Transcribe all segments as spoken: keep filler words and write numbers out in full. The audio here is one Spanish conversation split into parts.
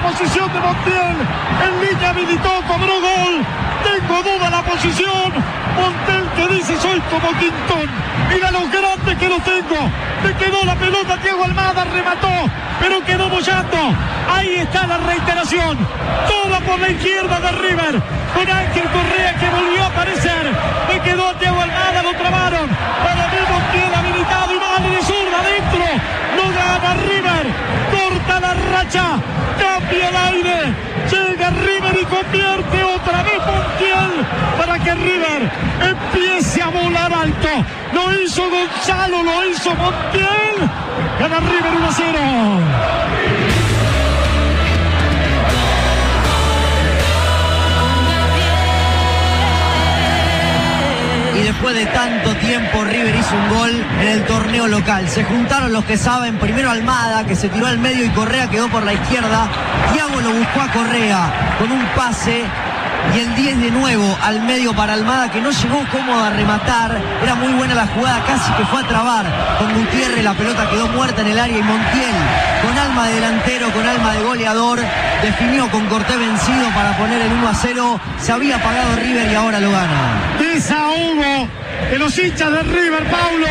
posición de Montiel. En línea habilitó, cobró gol. Tengo duda la posición. Montiel que dice soy como Quintón. Mira lo grande que lo tengo. Me quedó la pelota, Thiago Almada remató, pero quedó bollando. Ahí está la reiteración. Toda por la izquierda de River. Con Ángel Correa que volvió a aparecer. Me quedó Thiago Almada, lo trabaron. Para mí Montiel habilitado y vale de zurda adentro. Lo gana River. Corta la racha. Cambia el aire. Llega River y convierte otra vez Montiel para que River empiece a volar alto. Lo hizo Gonzalo, lo hizo Montiel. Gana River uno a cero. Y después de tanto tiempo River hizo un gol en el torneo local. Se juntaron los que saben, primero Almada que se tiró al medio y Correa quedó por la izquierda. Thiago lo buscó a Correa con un pase y el diez de nuevo al medio para Almada que no llegó cómodo a rematar. Era muy buena la jugada, casi que fue a trabar con Gutiérrez, la pelota quedó muerta en el área y Montiel con alma de delantero, con alma de goleador, definió con Cortés vencido para poner el uno a cero. Se había apagado River y ahora lo gana. Desahogo de los hinchas de River, Paulo.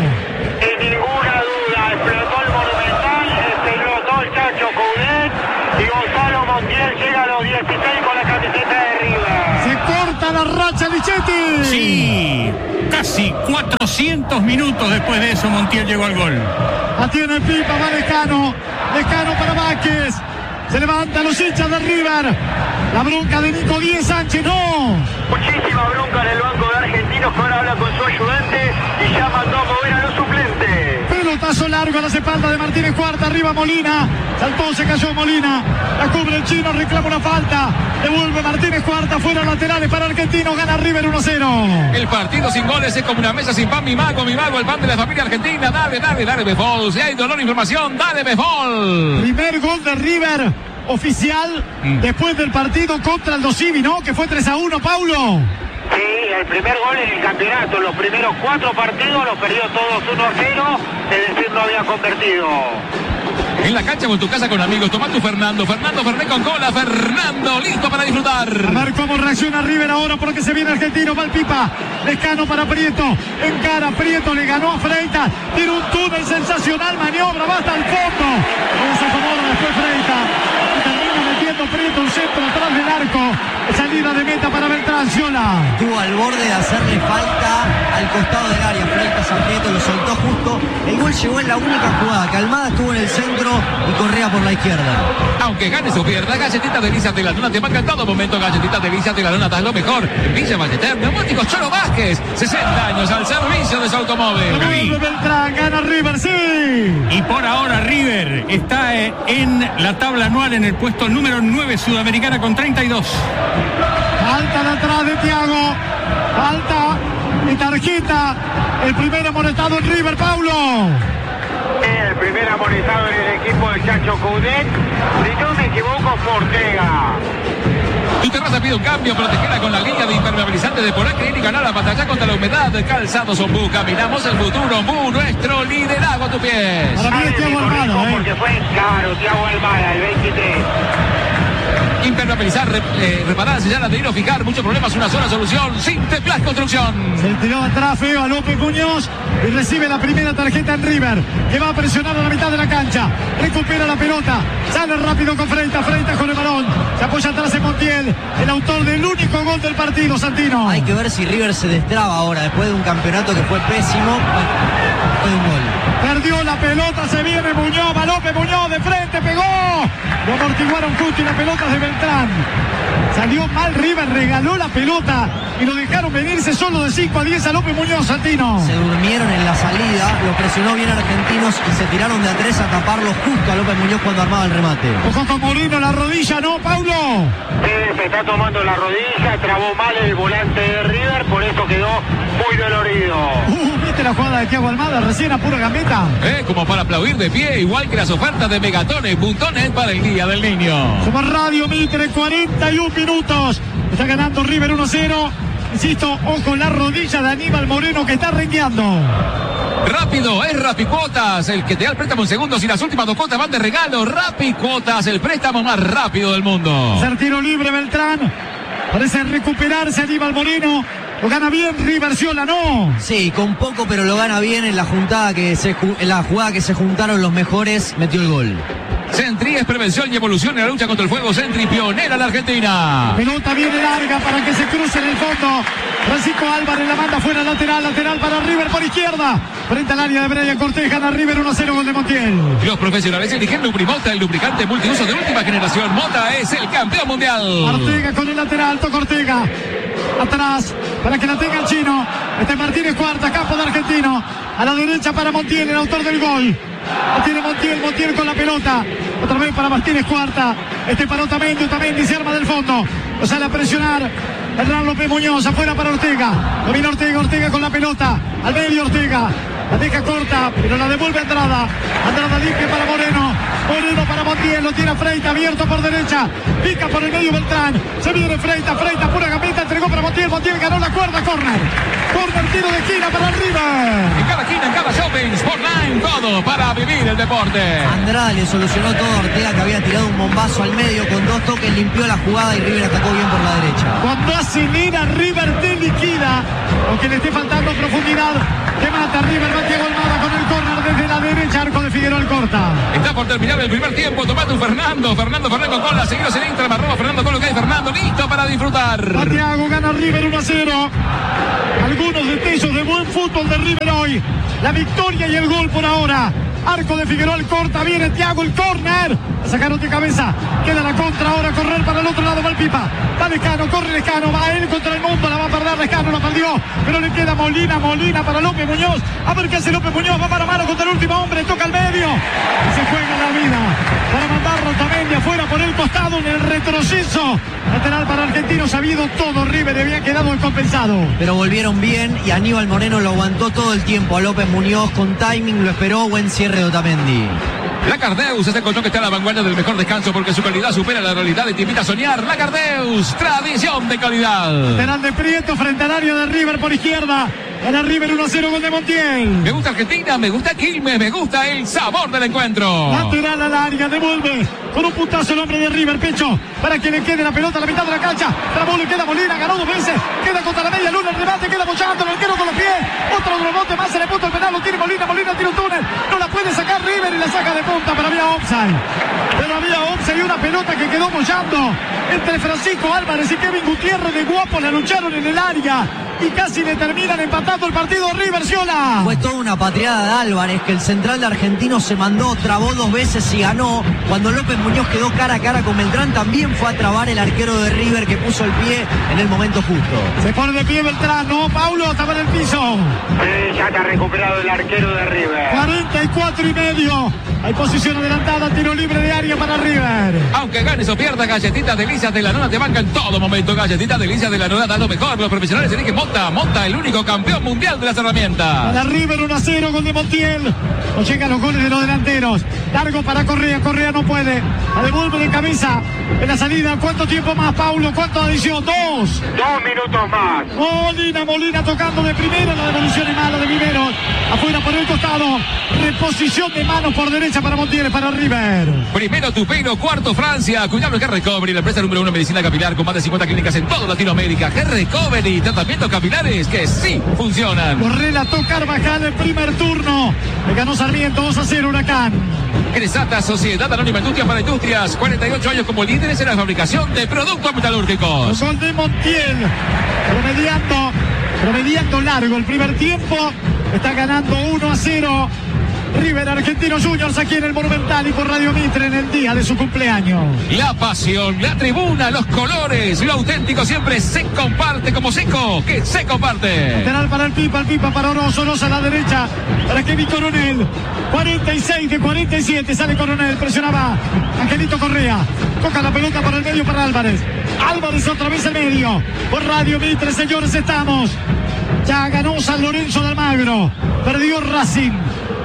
Sin ninguna duda, explotó el Monumental, explotó el Chacho Coudet y Gonzalo Montiel llega a los dieciséis con la camiseta de River. Se corta la racha, Lichetti. Sí, casi cuatrocientos minutos después de eso Montiel llegó al gol. La tiene Pipa, va Lescano. Lescano para Vázquez. Se levantan los hinchas de River. La bronca de Nico Díez Sánchez, no. Muchísima bronca en el banco de Argentinos que ahora habla con su ayudante y ya mandó a mover a los suplentes. Pelotazo largo a las espaldas de Martínez Cuarta, arriba Molina. Saltó, se cayó Molina. La cubre el chino, reclama una falta. Devuelve Martínez Cuarta, fuera laterales para Argentinos, gana River uno a cero. El partido sin goles es como una mesa sin pan, mi mago, mi mago, el pan de la familia argentina. Dale, dale, dale, Befol. Si hay dolor, información, dale, Befol. Primer gol de River oficial mm. después del partido contra el Dosivi, ¿no? Que fue tres a uno, Paulo. Sí, el primer gol en el campeonato. Los primeros cuatro partidos los perdió todos uno a cero, es decir, no había convertido. En la cancha o en tu casa con amigos, toma tu Fernando. Fernando Fernet con cola. Fernando, listo para disfrutar. A ver cómo reacciona River ahora porque se viene Argentino. Va el Pipa. Lescano para Prieto. Encara Prieto, le ganó a Freitas. Tiene un túnel sensacional. Maniobra, va hasta el fondo. No se acomoda después Freitas. Termina metiendo Prieto un centro atrás del arco. Salida de meta para Beltrán. Ciola. Estuvo al borde de hacerle falta al costado del área. Freitas a Prieto, lo soltó justo. El gol llegó en la única jugada. Que Almada estuvo en el centro y Correa por la izquierda. Aunque ganes o pierda, Galletitas Delicias de la Luna te marca en todo momento. Galletitas Delicias de la Luna, das lo mejor. Villa Ballester, Neumáticos Choro Vázquez, sesenta años al servicio de su automóvil. Beltrán, gana River, sí. Y por ahora River está en la tabla anual en el puesto número nueve Sudamericana con treinta y dos. Falta de atrás de Thiago. Falta y tarjeta. El primer amonestado en River, Paulo. El primer amonestado en el equipo de Chacho Coudet. Si no me equivoco, fue Ortega. Tu terraza pide un cambio, protegela con la línea de impermeabilizante de Polar y ganar la batalla contra la humedad. Calzados Ombú, caminamos el futuro. Ombú, nuestro liderazgo a tus pies. Para mí es Thiago Almada, ¿eh? Porque fue caro Thiago Almada, el veintitrés. Impermeabilizar, rep, eh, reparar, sellar, adherir o fijar. Muchos problemas, una sola solución. Sinteplas Construcción. Se tiró atrás feo a López Muñoz y recibe la primera tarjeta en River, que va a presionar a la mitad de la cancha. Recupera la pelota, sale rápido con Freitas, Freitas con el balón. Se apoya atrás en Montiel, el autor del único gol del partido, Santino. Hay que ver si River se destraba ahora, después de un campeonato que fue pésimo. Fue un gol. Perdió la pelota, se viene Muñoz, va López Muñoz de frente, pegó. Lo amortiguaron justo y la pelota es de Beltrán. Salió mal River, regaló la pelota y lo dejaron venirse solo de cinco a diez a López Muñoz, Santino. Se durmieron en la salida, lo presionó bien Argentinos y se tiraron de a tres a taparlo justo a López Muñoz cuando armaba el remate. Ojo con Moreno, la rodilla, ¿no, Paulo? Sí, se está tomando la rodilla, trabó mal el volante de River, por eso quedó muy dolorido. Uh, ¿viste la jugada de Thiago Almada recién a pura gambeta? Eh, como para aplaudir de pie, igual que las ofertas de Megatones, Butones para el Día del Niño. Somos Radio Mitre, cuarenta y un minutos. Está ganando River uno a cero. Insisto, ojo la rodilla de Aníbal Moreno que está rengueando. Rápido, es Rapicuotas el que te da el préstamo en segundos y las últimas dos cuotas van de regalo. Rapicuotas, el préstamo más rápido del mundo. Hacer tiro libre Beltrán. Parece recuperarse Aníbal Moreno. Lo gana bien River Sciolá, ¿no? Sí, con poco, pero lo gana bien en la juntada que se en la jugada que se juntaron los mejores, metió el gol. Sentry es prevención y evolución en la lucha contra el fuego. Sentry, pionera en la Argentina. Pelota viene larga para que se cruce en el fondo. Francisco Álvarez la manda fuera, lateral, lateral para River por izquierda. Frente al área de Brian Cortés, gana River uno a cero, gol de Montiel. Los profesionales eligen Lubrimota, el lubricante multiuso de última generación. Mota es el campeón mundial. Ortega con el lateral, toca Ortega. Atrás, para que la tenga el chino. Este es Martínez Cuarta, campo de Argentino. A la derecha para Montiel, el autor del gol. La tiene Montiel, Montiel con la pelota. Otra vez para Martínez Cuarta. Este para Otamendi, Otamendi se arma del fondo. Lo sale a presionar Hernán López Muñoz, afuera para Ortega. Domina Ortega, Ortega con la pelota. Al medio Ortega. La deja corta, pero la devuelve Andrada. Andrada limpia para Moreno. Moreno para Montiel, lo tiene a Freita, abierto por derecha. Pica por el medio Beltrán. Se viene Freita, Freita, pura gambeta, entregó para Montiel. Montiel ganó la cuerda, córner. Córner, tiro de esquina para River. En cada esquina, en cada shopping, Sportline, todo para vivir el deporte. Andrada le solucionó todo a Ortega, que había tirado un bombazo al medio con dos toques, limpió la jugada y River atacó bien por la derecha. Cuando acelera River te liquida, aunque le esté faltando profundidad, que mata River. Santiago Almada con el córner desde la derecha, arco de Figueroa corta. Está por terminar el primer tiempo, tomando un Fernando, Fernando Fernando con la seguidos en Inter, arroba Fernando con lo que hay Fernando, listo para disfrutar. Santiago gana River uno a cero. Algunos destellos de buen fútbol de River hoy. La victoria y el gol por ahora. Arco de Figueroa corta, viene Thiago el córner. La sacaron de cabeza, queda la contra ahora, correr para el otro lado, va el Pipa. Va Lescano, corre Lescano, va él contra el mundo, la va a perder Lescano, la perdió, pero le queda Molina, Molina para López Muñoz. A ver qué hace López Muñoz, va para mano contra el último hombre, toca al medio. Y se juega la vida para mandarlo Otamendi afuera por el costado en el retroceso. Lateral para Argentino, sabido todo, River había quedado descompensado. Pero volvieron bien y Aníbal Moreno lo aguantó todo el tiempo a López Muñoz con timing, lo esperó, buen cierre de Otamendi. Lacardeus es el colchón que está a la vanguardia del mejor descanso porque su calidad supera la realidad y te invita a soñar. Lacardeus, tradición de calidad. Lateral de Prieto frente al área de River por izquierda. Gana River uno a cero, gol de Montiel. Me gusta Argentina, me gusta Quilmes, me gusta el sabor del encuentro. Lateral al área, devuelve con un puntazo el hombre de River, pecho, para que le quede la pelota a la mitad de la cancha. Trabó, le queda Molina, ganó dos veces, queda contra la media luna, el remate, queda bochando, el arquero con los pies. Otro rebote más en el punto del penal, lo tiene Molina, Molina tira un túnel, no la puede sacar River y la saca de punta, pero había offside. Pero había offside y una pelota que quedó bollando entre Francisco Álvarez y Kevin Gutiérrez de Guapo, la lucharon en el área. Y casi le terminan empatando el partido River Sciolá. Fue toda una patriada de Álvarez, que el central de Argentino se mandó, trabó dos veces y ganó. Cuando López Muñoz quedó cara a cara con Beltrán, también fue a trabar el arquero de River, que puso el pie en el momento justo. Se pone de pie Beltrán, ¿no? Paulo, estaba en el piso. Sí, ya está recuperado el arquero de River. cuarenta y cuatro y medio. Hay posición adelantada, tiro libre de área para River. Aunque ganes o pierdas, Galletitas Delicias de la Nona te banca en todo momento. Galletitas Delicias de la Nona da lo mejor. Los profesionales eligen Monta, Monta, el único campeón mundial de las herramientas. Para River uno a cero, gol de Montiel. No llegan los goles de los delanteros. Largo para Correa, Correa no puede. La devuelve de cabeza en la salida. ¿Cuánto tiempo más, Paulo? ¿Cuánto adición? Dos. Dos minutos más. Molina, Molina tocando de primera. La devolución es mala de Viveros. Afuera por el costado. Reposición de manos por derecha para Montiel, para River. Primero Tupelo, cuarto Francia. Cuidado el G-Recovery, la empresa número uno en medicina capilar con más de cincuenta clínicas en toda Latinoamérica. G-Recovery, tratamientos capilares que sí funcionan. Lo relató Carvajal el primer turno. Le ganó Sarmiento dos a cero Huracán. Cresata, Sociedad Anónima Industria para Industrias. cuarenta y ocho años como líderes en la fabricación de productos metalúrgicos. Gol de Montiel. Promediando, promediando largo el primer tiempo. Está ganando uno a cero. River Argentino Juniors aquí en el Monumental y por Radio Mitre en el día de su cumpleaños. La pasión, la tribuna, los colores, lo auténtico siempre se comparte como seco, que se comparte. Lateral para el Pipa, el Pipa para Orozo, Orozo a la derecha para Kevin Coronel. cuarenta y seis de cuarenta y siete, sale Coronel, presionaba Angelito Correa. Toca la pelota por el medio para Álvarez. Álvarez otra vez al medio. Por Radio Mitre, señores, estamos. Ya ganó San Lorenzo de Almagro. Perdió Racing.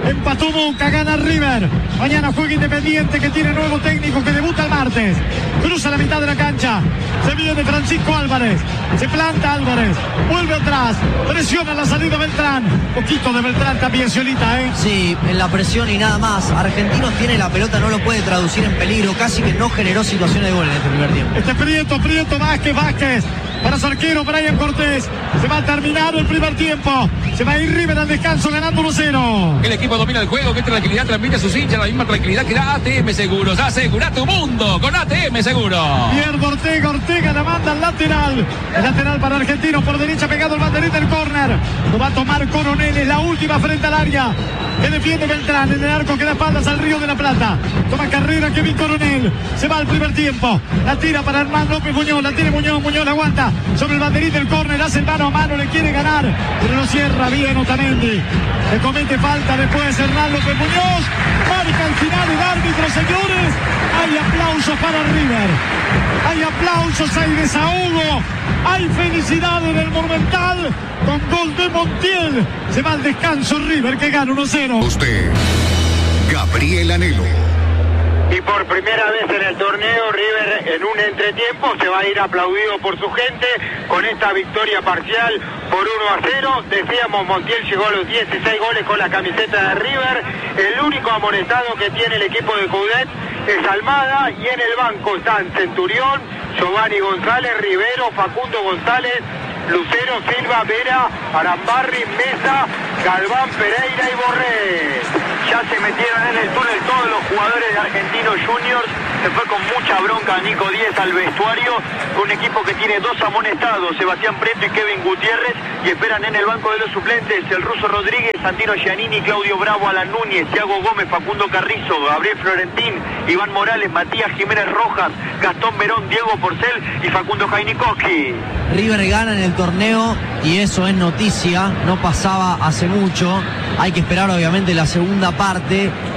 Empató Boca, gana River. Mañana juega Independiente, que tiene nuevo técnico, que debuta el martes. Cruza la mitad de la cancha. Se viene Francisco Álvarez. Se planta Álvarez. Vuelve atrás. Presiona la salida Beltrán. Poquito de Beltrán también, Ciolita, ¿eh? Sí, en la presión y nada más. Argentinos tiene la pelota, no lo puede traducir en peligro. Casi que no generó situaciones de gol en este primer tiempo. Este Prieto, Prieto, Vázquez, Vázquez. Para su arquero, Brian Cortés. Se va a terminar el primer tiempo. Se va a ir River al descanso ganando uno cero. El equipo domina el juego. Qué tranquilidad transmite a sus hinchas. La misma tranquilidad que da A T M Seguros. Asegura tu mundo con A T M Seguros. Pierre Ortega, Ortega la manda al lateral. El lateral para Argentino. Por derecha pegado el banderín del córner. Lo va a tomar Coronel. Es la última frente al área. Que defiende Beltrán. En el arco que da espaldas al Río de la Plata. Toma carrera Kevin Coronel. Se va al primer tiempo. La tira para Hernán López Muñoz. La tiene Muñoz. Muñoz la aguanta. Sobre el banderín del córner. Hace el mano a mano. Le quiere ganar. Pero lo cierra bien Otamendi. Le comete falta después Hernán López Muñoz. Marca el final el árbitro, señores. Hay aplausos para River. Hay aplausos, hay desahogo. Hay felicidad en el Monumental. Con gol de Montiel. Se va al descanso River, que gana uno cero. Usted, Gabriel Anhelo. Y por primera vez en el torneo, River en un entretiempo se va a ir aplaudido por su gente con esta victoria parcial por uno a cero. Decíamos, Montiel llegó a los dieciséis goles con la camiseta de River. El único amonestado que tiene el equipo de Coudet es Almada, y en el banco están Centurión, Giovanni González, Rivero, Facundo González, Lucero, Silva, Vera, Arambarri, Mesa, Galván, Pereira y Borré. Ya se metieron en el túnel todos los jugadores de Argentinos Juniors. Se fue con mucha bronca Nico Díez al vestuario, con un equipo que tiene dos amonestados, Sebastián Preto y Kevin Gutiérrez, y esperan en el banco de los suplentes el Ruso Rodríguez, Santino Giannini, Claudio Bravo, Alan Núñez, Thiago Gómez, Facundo Carrizo, Gabriel Florentín, Iván Morales, Matías Jiménez Rojas, Gastón Verón, Diego Porcel y Facundo Jainikowski. River gana en el torneo y eso es noticia, no pasaba hace mucho. Hay que esperar obviamente la segunda parte.